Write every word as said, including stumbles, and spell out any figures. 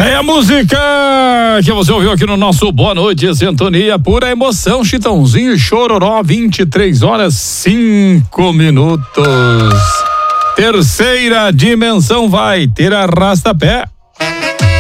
É a música que você ouviu aqui no nosso Boa Noite Sintonia, pura emoção, Chitãozinho e Chororó, vinte e três horas, cinco minutos. Terceira dimensão vai ter arrasta-pé.